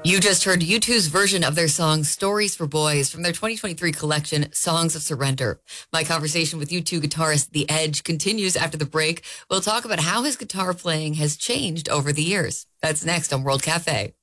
You just heard U2's version of their song Stories for Boys from their 2023 collection, Songs of Surrender. My conversation with U2 guitarist The Edge continues after the break. We'll talk about how his guitar playing has changed over the years. That's next on World Cafe.